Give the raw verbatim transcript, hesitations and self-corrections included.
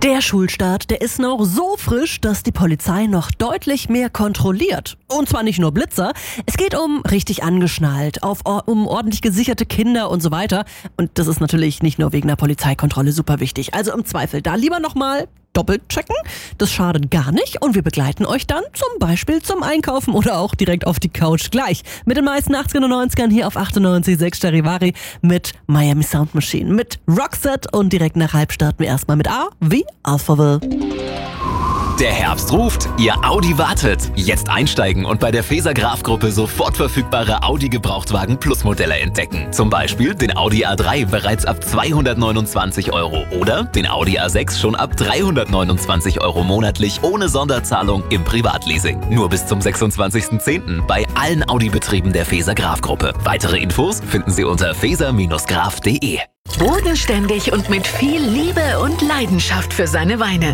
Der Schulstart, der ist noch so frisch, dass die Polizei noch deutlich mehr kontrolliert. Und zwar nicht nur Blitzer. Es geht um richtig angeschnallt, auf, um ordentlich gesicherte Kinder und so weiter. Und das ist natürlich nicht nur wegen der Polizeikontrolle super wichtig. Also im Zweifel da lieber nochmal doppelt checken. Das schadet gar nicht. Und wir begleiten euch dann zum Beispiel zum Einkaufen oder auch direkt auf die Couch gleich. Mit den meisten achtzigern und neunzigern hier auf achtundneunzig Komma sechs Charivari mit Miami Sound Machine, mit Roxette und direkt nach halb starten wir erstmal mit A wie Alphaville. Der Herbst ruft, Ihr Audi wartet. Jetzt einsteigen und bei der Feser Graf Gruppe sofort verfügbare Audi Gebrauchtwagen Plus Modelle entdecken. Zum Beispiel den Audi A drei bereits ab zweihundertneunundzwanzig Euro oder den Audi A sechs schon ab dreihundertneunundzwanzig Euro monatlich ohne Sonderzahlung im Privatleasing. Nur bis zum sechsundzwanzigsten zehnten bei allen Audi-Betrieben der Feser Graf Gruppe. Weitere Infos finden Sie unter feser Graf punkt de. Bodenständig und mit viel Liebe und Leidenschaft für seine Weine.